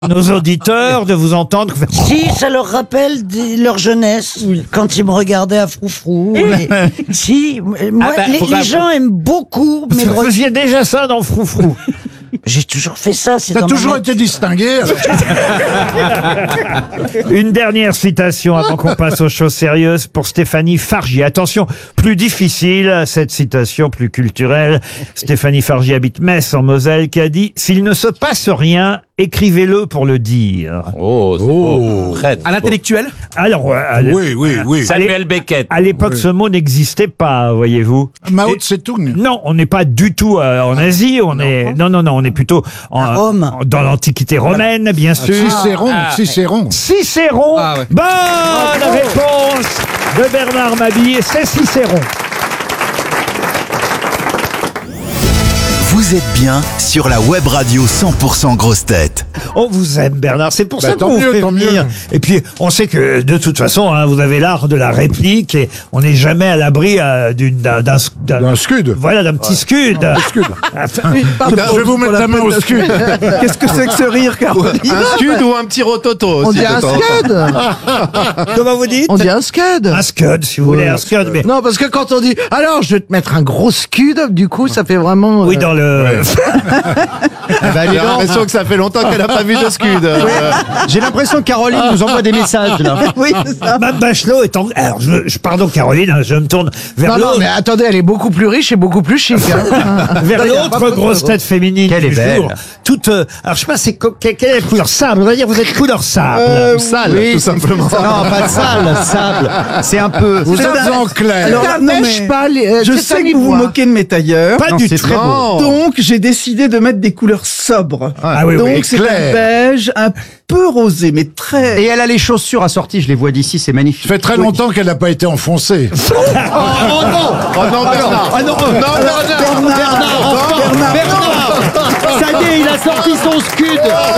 nos auditeurs de vous entendre. Si, ça leur rappelle leur jeunesse, quand ils me regardaient à Froufrou. Si, moi, les gens aiment beaucoup. Mais Vous faisiez déjà ça dans Froufrou. j'ai toujours fait ça. T'as toujours été distingué. Une dernière citation avant qu'on passe aux choses sérieuses pour Stéphanie Fargier. Attention, plus difficile, cette citation plus culturelle. Stéphanie Fargier habite Metz en Moselle qui a dit « S'il ne se passe rien, écrivez-le pour le dire. » À l'intellectuel. Alors, Oui. Samuel Beckett. à l'époque, ce mot n'existait pas, voyez-vous. Mao Tse-tung. Non, on n'est pas du tout en Asie, on est on est plutôt Rome. dans l'Antiquité romaine, bien sûr. Cicéron. Cicéron. Ah ouais. Bonne réponse de Bernard Mabille, c'est Cicéron. Vous êtes bien sur la web radio 100% Grosses Têtes. On vous aime, Bernard, c'est pour ça tant qu'on vous mieux, fait tant venir. mieux. Et puis, on sait que de toute façon, vous avez l'art de la réplique et on n'est jamais à l'abri Un scud. Voilà, d'un petit scud. Je vais vous mettre la main au scud. Qu'est-ce que c'est que ce rire, Caroline? Un scud ou un petit rototo. On dit un scud. Comment vous dites? On dit un scud. Un scud, si vous voulez, un scud. Mais Non, parce que quand on dit « Alors, je vais te mettre un gros scud », du coup, ça fait vraiment... oui, dans le... J'ai l'impression que ça fait longtemps qu'elle n'a pas vu de scud. J'ai l'impression que Caroline nous envoie des messages là. Oui, c'est ça. Mme Bachelot est en... Alors, pardon, Caroline, je me tourne vers Non, non, l'autre. mais attendez, elle est beaucoup plus riche et beaucoup plus chic. Hein. Vers Il y a pas l'autre photo. grosse tête féminine Qu'elle est du belle. jour. Toute, alors je sais pas, quelle est la couleur sable. On va dire vous êtes couleur sable. Sale, Oui, tout simplement. Non, pas de sale, sable. C'est un peu. Vous êtes en clair. Alors, Alors, non, non, mais mais pas je sais que vous vous moquez de mes tailleurs. Pas Non, du c'est tout. très beau. Donc, j'ai décidé de mettre des couleurs sobres. Ah oui, Donc, oui. c'est clair. un beige, un peu rosé, mais très... Et elle a les chaussures assorties, je les vois d'ici, c'est magnifique. Ça fait très longtemps qu'elle n'a pas été enfoncée. Oh non, Bernard. Ah non, Bernard, ça y est, il a sorti son scud.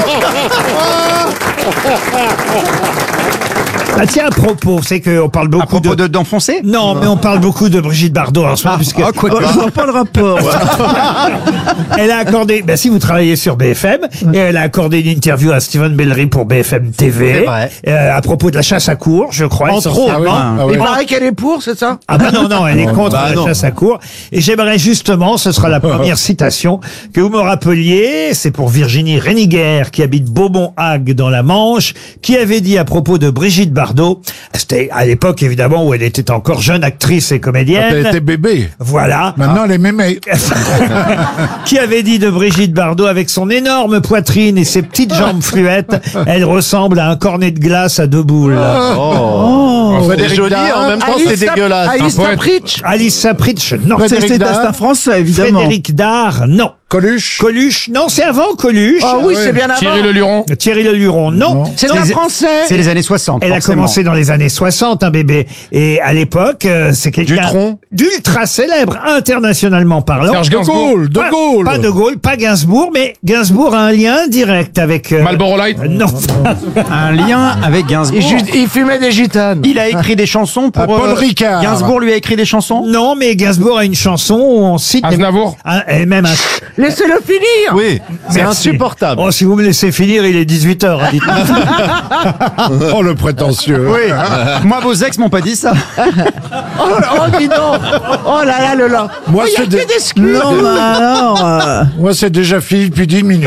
Ah tiens, à propos, c'est qu'on parle À beaucoup propos de... d'enfoncer. Non, mais on parle beaucoup de Brigitte Bardot en ce moment, puisque Oh, je vois pas le rapport. elle a accordé, si vous travaillez sur BFM, et elle a accordé une interview à Steven Bellery pour BFM TV, C'est vrai. à propos de la chasse à cour, je crois. Entre autres, essentiellement. Ah oui. Il paraît qu'elle est pour, c'est ça? Ah bah non, elle est contre la chasse à cour. Et j'aimerais justement, ce sera la première citation, que vous me rappeliez, c'est pour Virginie Réniguer, qui habite Beaumont-Hague dans la Manche, qui avait dit à propos de Brigitte Bardot, c'était à l'époque évidemment où elle était encore jeune actrice et Elle comédienne, était bébé. voilà, Maintenant, elle est mémé. qui avait dit de Brigitte Bardot, avec son énorme poitrine et ses petites jambes fluettes, elle ressemble à un cornet de glace à deux boules. C'est joli, en même temps, c'est dégueulasse. Alice Sapritch. Alice Sapritch, non. Frédéric Dard. C'est un français, évidemment. Frédéric Dard, non. Coluche. Coluche, non, c'est avant Coluche. Ah oui, c'est bien avant. Thierry Leluron. Thierry Leluron, non. C'est un français. C'est les années 60. Elle a forcément. commencé dans les années 60, un bébé. Et à l'époque, c'est quelqu'un Dutronc. d'ultra célèbre, internationalement parlant. Serge De Gainsbourg. Gaulle. De Pas- Gaulle. Pas de Gaulle, pas Gainsbourg, mais Gainsbourg a un lien direct avec... Marlboro Light. Non. Un lien avec Gainsbourg. Il fumait des gitanes. Il a écrit des chansons pour. Paul Ricard. Gainsbourg lui a écrit des chansons. Non, mais Gainsbourg a une chanson où on cite... Aznavour. Et même un... Laissez-le finir. Oui, c'est Merci. insupportable. Oh, si vous me laissez finir, il est 18h. Oh, le prétentieux. Oui. Moi, vos ex m'ont pas dit ça. Oh, dis donc. Oh là là, le là. Moi, Il y a c'est que des- des scuds. Non, mais alors... Moi, c'est déjà fini depuis 10 minutes.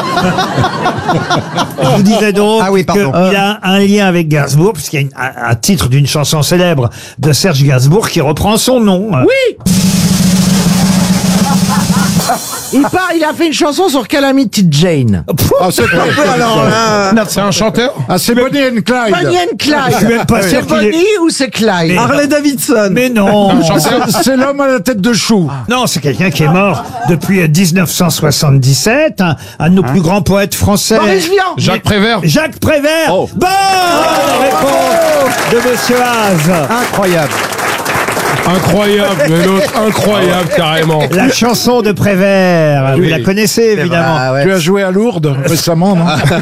Je vous disais donc Ah oui, pardon. qu'il a un lien avec Gainsbourg, puisqu'il y a un titre d'une chanson célèbre de Serge Gainsbourg qui reprend son nom. Oui. Il a fait une chanson sur Calamity Jane. Ah, c'est pas Alors là, C'est un chanteur. Ah, c'est Bonnie and Clyde. Bonnie and Clyde. Je suis même pas sûr C'est qu'il est- Bonnie ou c'est Clyde? Mais- Harley Davidson. Mais non, C'est l'homme à la tête de chou. non, c'est quelqu'un qui est mort depuis 1977, un de nos plus grands poètes français. Boris Vian. Jacques Prévert. Jacques Prévert. Oh. Bonne réponse de Monsieur Haas. Incroyable. Incroyable, mais l'autre, incroyable, carrément. La chanson de Prévert, vous la connaissez évidemment. Tu as joué à Lourdes récemment, non?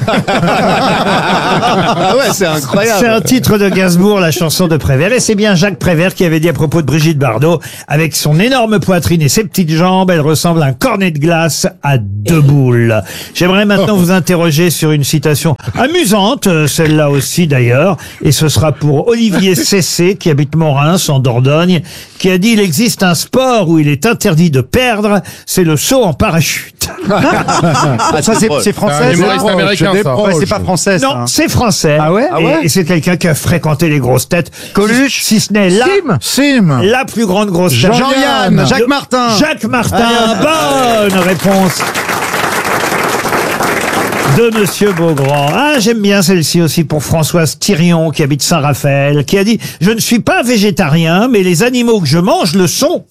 Ah ouais, c'est incroyable. C'est un titre de Gainsbourg, la chanson de Prévert. Et c'est bien Jacques Prévert qui avait dit à propos de Brigitte Bardot, avec son énorme poitrine et ses petites jambes, elle ressemble à un cornet de glace à 2 boules. J'aimerais maintenant vous interroger sur une citation amusante, celle-là aussi d'ailleurs, et ce sera pour Olivier Cessé, qui habite Morins, en Dordogne, qui a dit: il existe un sport où il est interdit de perdre, c'est le saut en parachute. Ah, ça, c'est français. Un humoriste américain, ça. Ouais, c'est pas français, ça. Non, c'est français. Ah ouais Et c'est quelqu'un qui a fréquenté les grosses têtes. Coluche. Si ce n'est Sim. la plus grande grosse tête. Jean-Yann. Jacques Martin. Jacques Martin, bonne réponse de Monsieur Beaugrand. Ah, j'aime bien celle-ci aussi pour Françoise Thirion, qui habite Saint-Raphaël, qui a dit: je ne suis pas végétarien, mais les animaux que je mange le sont.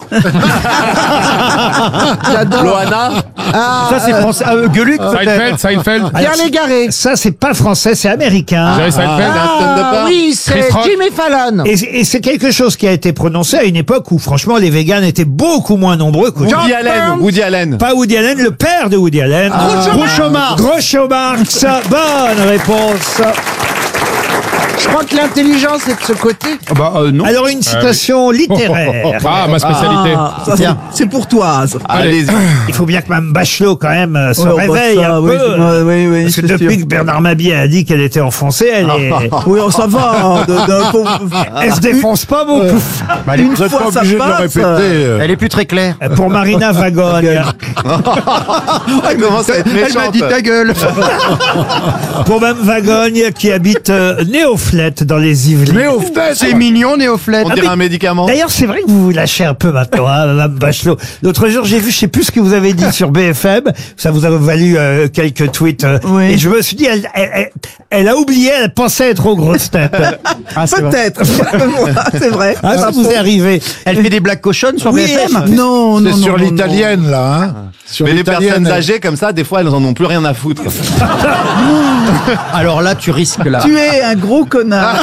Loana. Ça, c'est français. Gueuluc, peut-être. Seinfeld. Pierre Légaré. Ça, c'est pas français, c'est américain. Jerry Seinfeld. Oui, c'est Chris Rock. Jimmy Fallon. Et c'est quelque chose qui a été prononcé à une époque où, franchement, les véganes étaient beaucoup moins nombreux qu'aujourd'hui. Woody Allen. Pas Woody Allen, le père de Woody Allen. Groucho Marx. Groucho Marx, bonne réponse. Je crois que l'intelligence est de ce côté. Non. Alors une citation littéraire. Ah, ma spécialité. Ça, c'est pour toi. ça. Allez. Il faut bien que Mme Bachelot quand même se Ouais, réveille ça, un oui, peu. oui, Parce que c'est depuis sûr. que Bernard Mabie a dit qu'elle était enfoncée, elle Ça va. elle se défonce pas beaucoup. Une Vous n'êtes pas fois ça obligé de le passe. répéter. Elle est plus très claire. Pour Marina Vagogne. Elle commence à être méchante. Elle m'a dit ta gueule. Pour Mme Vagogne qui habite Néoflette dans les Yvelines. Néophtèse. C'est mignon, Néoflette. On dirait un médicament. D'ailleurs, c'est vrai que vous vous lâchez un peu maintenant, hein, Mme Bachelot. L'autre jour, j'ai vu, je sais plus ce que vous avez dit sur BFM. Ça vous a valu quelques tweets. Oui. Et je me suis dit, elle a oublié, elle pensait être aux grosses têtes. Peut-être. C'est vrai. Ah, ça vous est arrivé. Elle fait des blagues cochonnes sur Oui, BFM. Non, non, C'est non. sur non, l'italienne, là. Hein. Sur Mais les l'italienne, personnes elle- âgées comme ça, des fois, elles en ont plus rien à foutre. Alors là, tu risques là. non. Tu es un gros connard.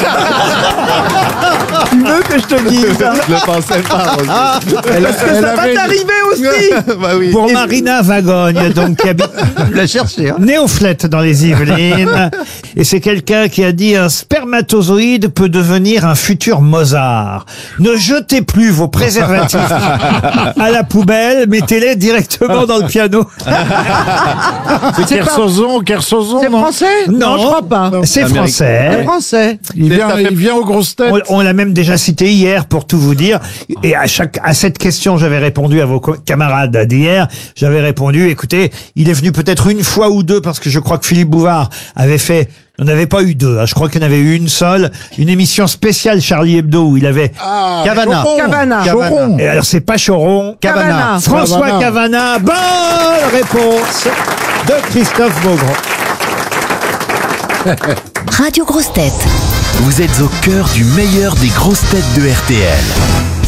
Tu veux que je te le dise hein? Je le pensais pas. Parce que elle ça va avait- t'arriver aussi. Bah oui. Pour Marina Vagogne, donc, qui habite Tu l'as cherché. Hein. Néoflette dans les Yvelines. Et c'est quelqu'un qui a dit: un spermatozoïde peut devenir un futur Mozart. Ne jetez plus vos préservatifs à la poubelle, mettez-les directement dans le piano. C'est Kersozon, C'est non? français Non, je crois pas. C'est Américain. français. C'est français. Il vient aux grosses têtes. On l'a même déjà cité hier pour tout vous dire. Et à cette question, j'avais répondu à vos camarades d'hier. J'avais répondu: écoutez, il est venu peut-être une fois ou deux, parce que je crois que Philippe Bouvard avait fait. On n'avait pas eu deux, hein. Je crois qu'il y en avait eu une seule, une émission spéciale Charlie Hebdo où il avait Cavana. Cavana. Choron. Et alors c'est pas Choron, Cavana. François Cavana. Bonne réponse de Christophe Beaugrand. Radio Grosses Têtes. Vous êtes au cœur du meilleur des grosses têtes de RTL.